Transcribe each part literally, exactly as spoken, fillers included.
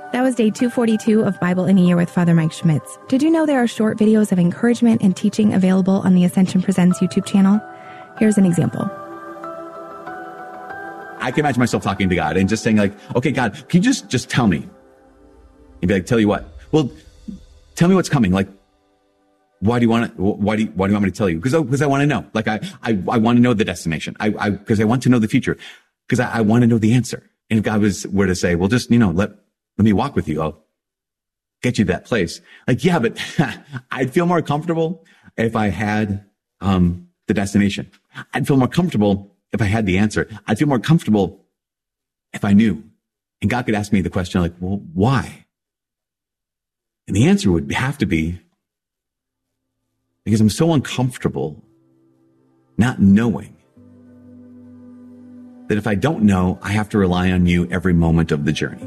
That was day two forty-two of Bible in a Year with Father Mike Schmitz. Did you know there are short videos of encouragement and teaching available on the Ascension Presents YouTube channel? Here's an example. I can imagine myself talking to God and just saying like, okay, God, can you just, just tell me? And be like, tell you what? Well, tell me what's coming. Like, why do you want to, why do you, why do you want me to tell you? Because, oh, because I want to know. Like, I, I, I want to know the destination. I, I, because I want to know the future. Because I, I want to know the answer. And if God was, were to say, well, just, you know, let, let me walk with you. I'll get you to that place. Like, yeah, but I'd feel more comfortable if I had, um, the destination. I'd feel more comfortable if I had the answer. I'd feel more comfortable if I knew. And God could ask me the question like, well, why? And the answer would have to be, because I'm so uncomfortable not knowing that if I don't know, I have to rely on you every moment of the journey.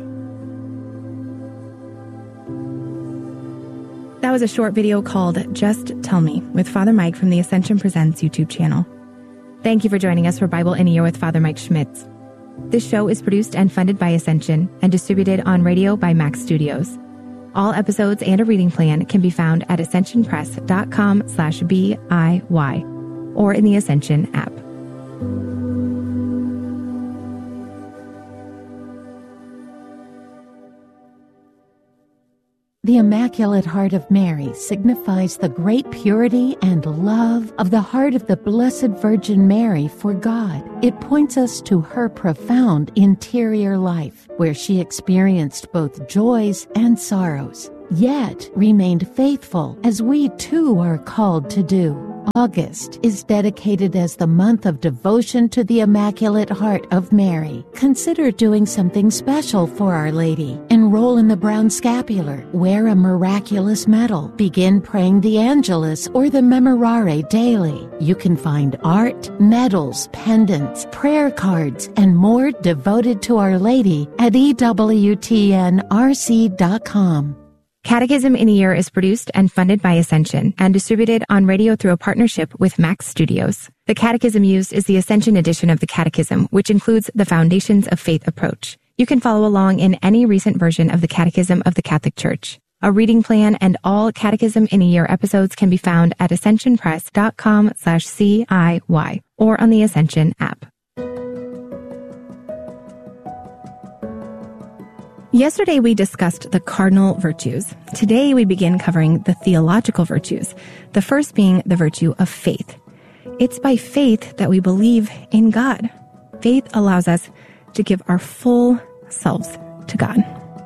That was a short video called Just Tell Me with Father Mike from the Ascension Presents YouTube channel. Thank you for joining us for Bible in a Year with Father Mike Schmitz. This show is produced and funded by Ascension and distributed on radio by Max Studios. All episodes and a reading plan can be found at ascensionpress.com slash BIY or in the Ascension app. The Immaculate Heart of Mary signifies the great purity and love of the heart of the Blessed Virgin Mary for God. It points us to her profound interior life, where she experienced both joys and sorrows, yet remained faithful, as we too are called to do. August is dedicated as the month of devotion to the Immaculate Heart of Mary. Consider doing something special for Our Lady. Enroll in the Brown Scapular, wear a miraculous medal, begin praying the Angelus or the Memorare daily. You can find art, medals, pendants, prayer cards, and more devoted to Our Lady at E W T N R C dot com. Catechism in a Year is produced and funded by Ascension and distributed on radio through a partnership with Max Studios. The catechism used is the Ascension edition of the Catechism, which includes the Foundations of Faith approach. You can follow along in any recent version of the Catechism of the Catholic Church. A reading plan and all Catechism in a Year episodes can be found at ascensionpress.com slash CIY or on the Ascension app. Yesterday, we discussed the cardinal virtues. Today, we begin covering the theological virtues, the first being the virtue of faith. It's by faith that we believe in God. Faith allows us to give our full selves to God.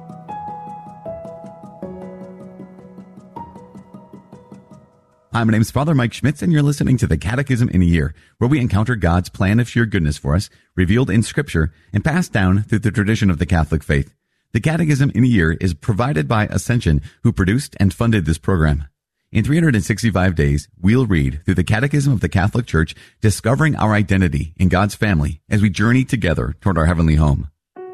Hi, my name is Father Mike Schmitz, and you're listening to the Catechism in a Year, where we encounter God's plan of sheer goodness for us, revealed in Scripture, and passed down through the tradition of the Catholic faith. The Catechism in a Year is provided by Ascension, who produced and funded this program. In three hundred sixty-five days, we'll read through the Catechism of the Catholic Church, discovering our identity in God's family as we journey together toward our heavenly home.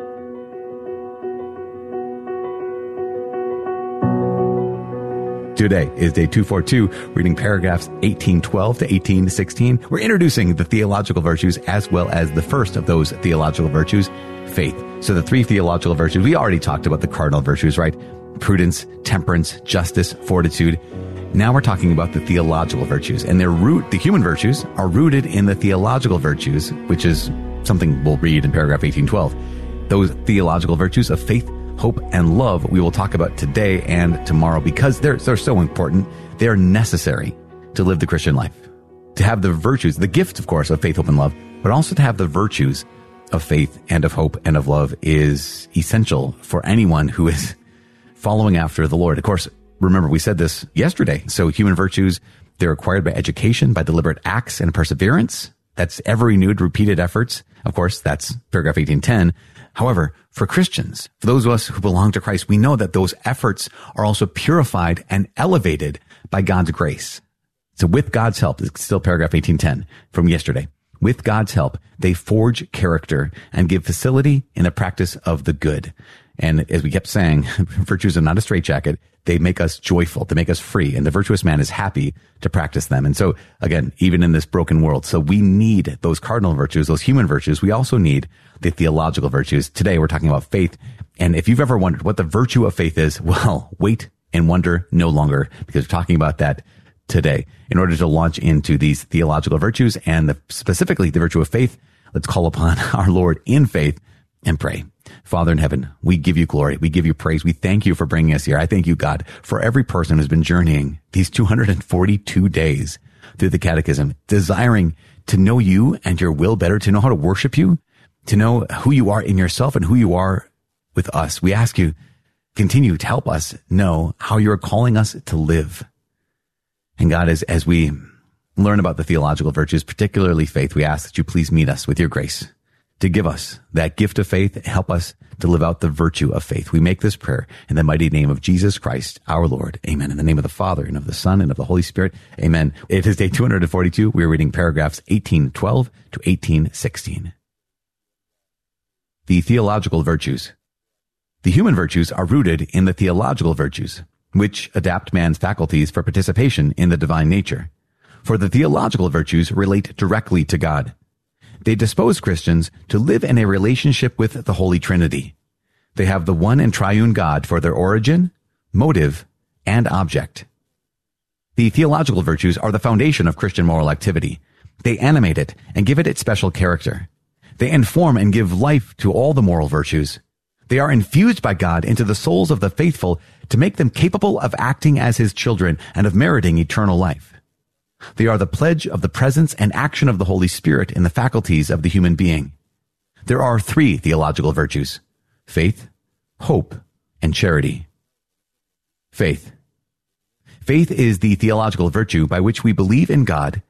Today is day two forty-two, reading paragraphs eighteen twelve to eighteen sixteen. We're introducing the theological virtues as well as the first of those theological virtues, faith. So the three theological virtues, we already talked about the cardinal virtues, right? Prudence, temperance, justice, fortitude. Now we're talking about the theological virtues, and their root, the human virtues, are rooted in the theological virtues, which is something we'll read in paragraph eighteen twelve. Those theological virtues of faith, hope, and love we will talk about today and tomorrow because they're, they're so important. They're necessary to live the Christian life. To have the virtues, the gift, of course, of faith, hope, and love, but also to have the virtues of faith and of hope and of love is essential for anyone who is following after the Lord. Of course, remember, we said this yesterday. So human virtues, they're acquired by education, by deliberate acts and perseverance. That's ever renewed, repeated efforts. Of course, that's paragraph eighteen ten. However, for Christians, for those of us who belong to Christ, we know that those efforts are also purified and elevated by God's grace. So with God's help, it's still paragraph eighteen ten from yesterday. With God's help, they forge character and give facility in the practice of the good. And as we kept saying, virtues are not a straitjacket. They make us joyful. They make us free. And the virtuous man is happy to practice them. And so, again, even in this broken world, so we need those cardinal virtues, those human virtues. We also need the theological virtues. Today we're talking about faith. And if you've ever wondered what the virtue of faith is, well, wait and wonder no longer, because we're talking about that today. In order to launch into these theological virtues and the, specifically the virtue of faith, let's call upon our Lord in faith and pray. Father in heaven, we give you glory. We give you praise. We thank you for bringing us here. I thank you, God, for every person who's been journeying these two hundred forty-two days through the catechism, desiring to know you and your will better, to know how to worship you, to know who you are in yourself and who you are with us. We ask you, continue to help us know how you're calling us to live. And God, as, as we learn about the theological virtues, particularly faith, we ask that you please meet us with your grace to give us that gift of faith, help us to live out the virtue of faith. We make this prayer in the mighty name of Jesus Christ, our Lord. Amen. In the name of the Father and of the Son and of the Holy Spirit. Amen. It is day two hundred forty-two. We are reading paragraphs eighteen twelve to eighteen sixteen. The theological virtues. The human virtues are rooted in the theological virtues, which adapt man's faculties for participation in the divine nature. For the theological virtues relate directly to God. They dispose Christians to live in a relationship with the Holy Trinity. They have the one and triune God for their origin, motive, and object. The theological virtues are the foundation of Christian moral activity. They animate it and give it its special character. They inform and give life to all the moral virtues. They are infused by God into the souls of the faithful to make them capable of acting as his children and of meriting eternal life. They are the pledge of the presence and action of the Holy Spirit in the faculties of the human being. There are three theological virtues: faith, hope, and charity. Faith. Faith is the theological virtue by which we believe in God